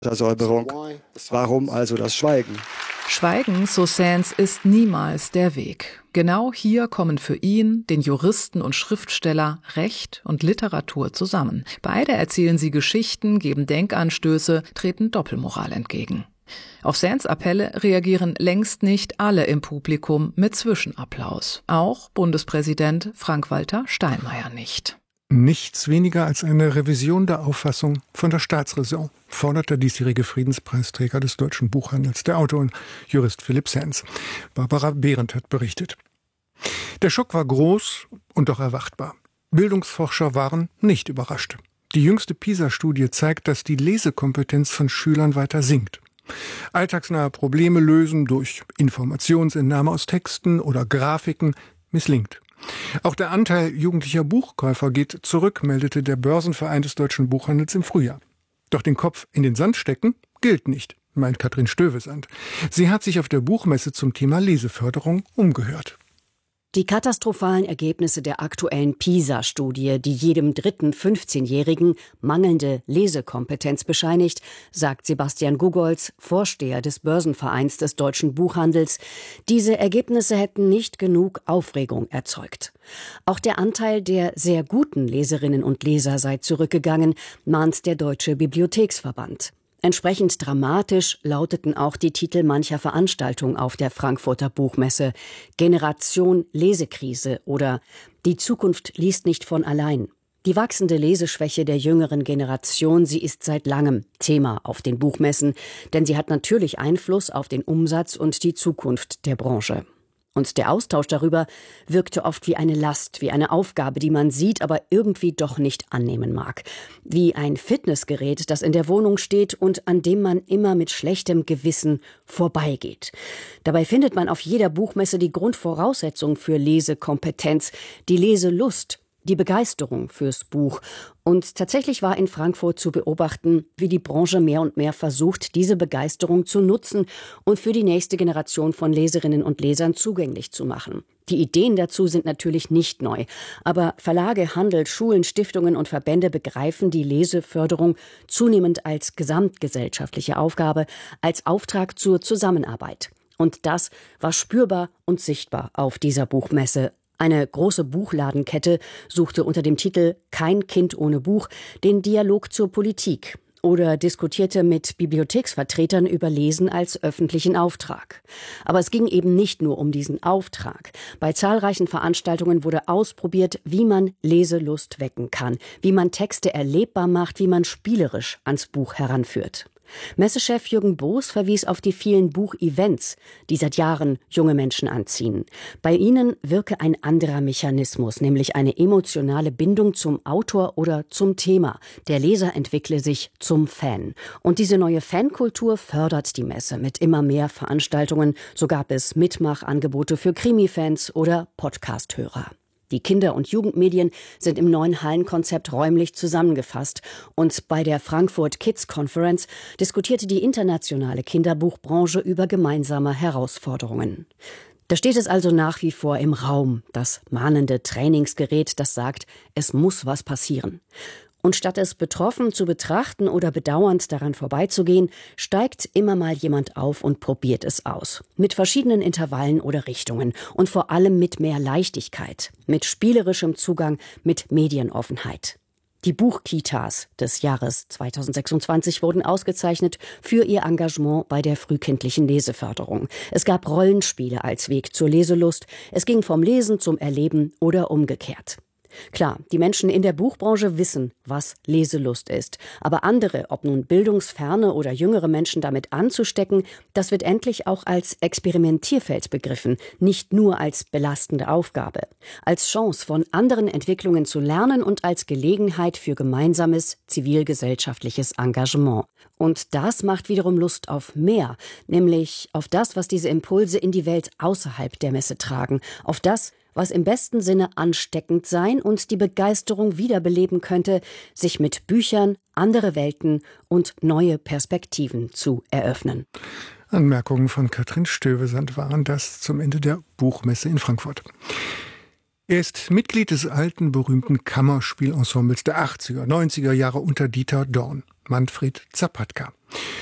Säuberung. Warum also das Schweigen? Schweigen, so Sands, ist niemals der Weg. Genau hier kommen für ihn, den Juristen und Schriftsteller, Recht und Literatur zusammen. Beide erzählen sie Geschichten, geben Denkanstöße, treten Doppelmoral entgegen. Auf Sands Appelle reagieren längst nicht alle im Publikum mit Zwischenapplaus. Auch Bundespräsident Frank-Walter Steinmeier nicht. Nichts weniger als eine Revision der Auffassung von der Staatsräson, fordert der diesjährige Friedenspreisträger des deutschen Buchhandels, der Autor und Jurist Philipp Sands. Barbara Behrendt hat berichtet. Der Schock war groß und doch erwartbar. Bildungsforscher waren nicht überrascht. Die jüngste PISA-Studie zeigt, dass die Lesekompetenz von Schülern weiter sinkt. Alltagsnahe Probleme lösen durch Informationsentnahme aus Texten oder Grafiken misslingt. Auch der Anteil jugendlicher Buchkäufer geht zurück, meldete der Börsenverein des deutschen Buchhandels im Frühjahr. Doch den Kopf in den Sand stecken gilt nicht, meint Katrin Stövesand. Sie hat sich auf der Buchmesse zum Thema Leseförderung umgehört. Die katastrophalen Ergebnisse der aktuellen PISA-Studie, die jedem dritten 15-Jährigen mangelnde Lesekompetenz bescheinigt, sagt Sebastian Gugolz, Vorsteher des Börsenvereins des deutschen Buchhandels. Diese Ergebnisse hätten nicht genug Aufregung erzeugt. Auch der Anteil der sehr guten Leserinnen und Leser sei zurückgegangen, mahnt der Deutsche Bibliotheksverband. Entsprechend dramatisch lauteten auch die Titel mancher Veranstaltungen auf der Frankfurter Buchmesse: Generation Lesekrise oder Die Zukunft liest nicht von allein. Die wachsende Leseschwäche der jüngeren Generation, sie ist seit langem Thema auf den Buchmessen, denn sie hat natürlich Einfluss auf den Umsatz und die Zukunft der Branche. Und der Austausch darüber wirkte oft wie eine Last, wie eine Aufgabe, die man sieht, aber irgendwie doch nicht annehmen mag. Wie ein Fitnessgerät, das in der Wohnung steht und an dem man immer mit schlechtem Gewissen vorbeigeht. Dabei findet man auf jeder Buchmesse die Grundvoraussetzung für Lesekompetenz, die Leselust, die Begeisterung fürs Buch. Und tatsächlich war in Frankfurt zu beobachten, wie die Branche mehr und mehr versucht, diese Begeisterung zu nutzen und für die nächste Generation von Leserinnen und Lesern zugänglich zu machen. Die Ideen dazu sind natürlich nicht neu, aber Verlage, Handel, Schulen, Stiftungen und Verbände begreifen die Leseförderung zunehmend als gesamtgesellschaftliche Aufgabe, als Auftrag zur Zusammenarbeit. Und das war spürbar und sichtbar auf dieser Buchmesse. Eine große Buchladenkette suchte unter dem Titel »Kein Kind ohne Buch« den Dialog zur Politik oder diskutierte mit Bibliotheksvertretern über Lesen als öffentlichen Auftrag. Aber es ging eben nicht nur um diesen Auftrag. Bei zahlreichen Veranstaltungen wurde ausprobiert, wie man Leselust wecken kann, wie man Texte erlebbar macht, wie man spielerisch ans Buch heranführt. Messechef Jürgen Boos verwies auf die vielen Buchevents, die seit Jahren junge Menschen anziehen. Bei ihnen wirke ein anderer Mechanismus, nämlich eine emotionale Bindung zum Autor oder zum Thema. Der Leser entwickle sich zum Fan. Und diese neue Fankultur fördert die Messe mit immer mehr Veranstaltungen. So gab es Mitmachangebote für Krimi-Fans oder Podcast-Hörer. Die Kinder- und Jugendmedien sind im neuen Hallenkonzept räumlich zusammengefasst. Und bei der Frankfurt Kids Conference diskutierte die internationale Kinderbuchbranche über gemeinsame Herausforderungen. Da steht es also nach wie vor im Raum, das mahnende Trainingsgerät, das sagt, es muss was passieren. Und statt es betroffen zu betrachten oder bedauernd daran vorbeizugehen, steigt immer mal jemand auf und probiert es aus. Mit verschiedenen Intervallen oder Richtungen und vor allem mit mehr Leichtigkeit, mit spielerischem Zugang, mit Medienoffenheit. Die Buchkitas des Jahres 2026 wurden ausgezeichnet für ihr Engagement bei der frühkindlichen Leseförderung. Es gab Rollenspiele als Weg zur Leselust. Es ging vom Lesen zum Erleben oder umgekehrt. Klar, die Menschen in der Buchbranche wissen, was Leselust ist. Aber andere, ob nun bildungsferne oder jüngere Menschen damit anzustecken, das wird endlich auch als Experimentierfeld begriffen, nicht nur als belastende Aufgabe. Als Chance, von anderen Entwicklungen zu lernen und als Gelegenheit für gemeinsames zivilgesellschaftliches Engagement. Und das macht wiederum Lust auf mehr, nämlich auf das, was diese Impulse in die Welt außerhalb der Messe tragen, auf das, was im besten Sinne ansteckend sein und die Begeisterung wiederbeleben könnte, sich mit Büchern, andere Welten und neue Perspektiven zu eröffnen. Anmerkungen von Katrin Stövesand waren das zum Ende der Buchmesse in Frankfurt. Er ist Mitglied des alten, berühmten Kammerspielensembles der 80er, 90er Jahre unter Dieter Dorn. Manfred Zapatka.